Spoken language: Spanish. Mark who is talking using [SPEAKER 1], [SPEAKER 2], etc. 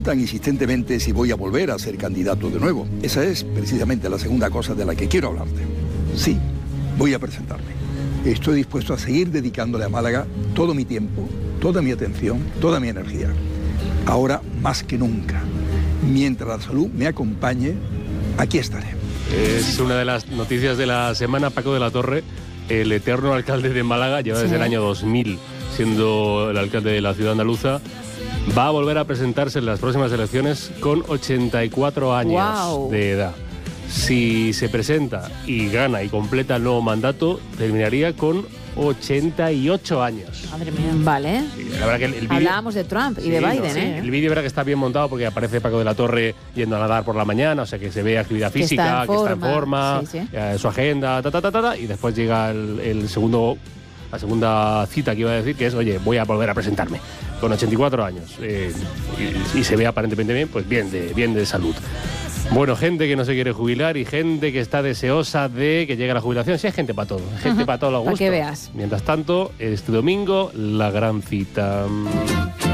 [SPEAKER 1] tan insistentemente si voy a volver a ser candidato de nuevo. Esa es precisamente la segunda cosa de la que quiero hablarte. Sí, voy a presentarme. Estoy dispuesto a seguir dedicándole a Málaga todo mi tiempo, toda mi atención, toda mi energía. Ahora más que nunca. Mientras la salud me acompañe, aquí estaré.
[SPEAKER 2] Es una de las noticias de la semana. Paco de la Torre, el eterno alcalde de Málaga, lleva desde el año 2000 siendo el alcalde de la ciudad andaluza. Va a volver a presentarse en las próximas elecciones con 84 años de edad. Si se presenta y gana y completa el nuevo mandato, terminaría con 88 años.
[SPEAKER 3] Madre mía. Vale.
[SPEAKER 2] La verdad que el vídeo...
[SPEAKER 3] Hablábamos de Trump y de Biden, ¿eh?
[SPEAKER 2] El vídeo verá que está bien montado porque aparece Paco de la Torre yendo a nadar por la mañana, o sea que se ve actividad física, que está en forma, su agenda, y después llega la segunda cita que iba a decir, que es, oye, voy a volver a presentarme con 84 años y se ve aparentemente bien, pues bien de salud. Bueno, gente que no se quiere jubilar y gente que está deseosa de que llegue la jubilación. Sí, hay gente para todo, gente para todo lo gusto.
[SPEAKER 3] Para que veas.
[SPEAKER 2] Mientras tanto, este domingo, la gran cita.